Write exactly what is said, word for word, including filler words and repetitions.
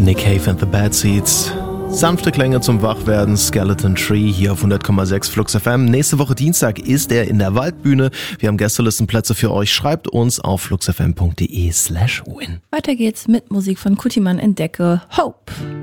Nick Cave and the Bad Seeds. Sanfte Klänge zum Wachwerden, Skeleton Tree hier auf hundert Komma sechs Flux F M. Nächste Woche Dienstag ist er in der Waldbühne. Wir haben Gästelistenplätze für euch. Schreibt uns auf fluxfm.de slash win. Weiter geht's mit Musik von Kutiman. Entdecke Hope.